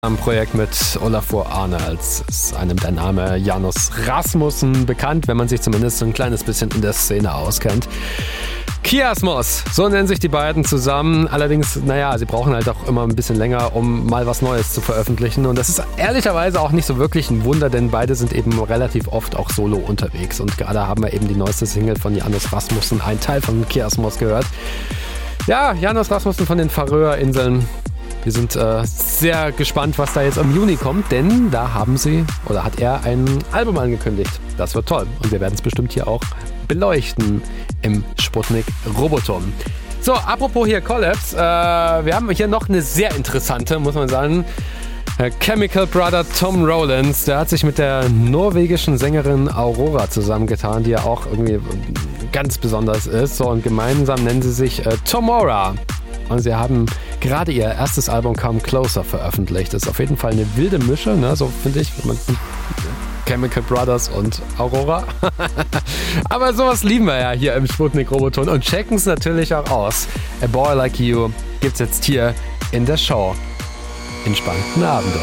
Am Projekt mit Olafur Arnalds ist einem der Name Janus Rasmussen bekannt, wenn man sich zumindest so ein kleines bisschen in der Szene auskennt. Kiasmos, so nennen sich die beiden zusammen. Allerdings, sie brauchen halt auch immer ein bisschen länger, um mal was Neues zu veröffentlichen. Und das ist ehrlicherweise auch nicht so wirklich ein Wunder, denn beide sind eben relativ oft auch solo unterwegs. Und gerade haben wir eben die neueste Single von Janus Rasmussen, ein Teil von Kiasmos, gehört. Ja, Janus Rasmussen von den Färöerinseln. Wir sind sehr gespannt, was da jetzt im Juni kommt, denn da hat er ein Album angekündigt. Das wird toll und wir werden es bestimmt hier auch beleuchten im Sputnik Roboturm. So, apropos hier Collabs, wir haben hier noch eine sehr interessante, muss man sagen. Chemical Brother Tom Rowlands, der hat sich mit der norwegischen Sängerin Aurora zusammengetan, die ja auch irgendwie ganz besonders ist. So, und gemeinsam nennen sie sich Tomorrow. Und sie haben gerade ihr erstes Album Come Closer veröffentlicht. Das ist auf jeden Fall eine wilde Mische, ne? So finde ich. Chemical Brothers und Aurora. Aber sowas lieben wir ja hier im Sputnik Roboton und checken es natürlich auch aus. A Boy Like You gibt's jetzt hier in der Show. Entspannten Abend.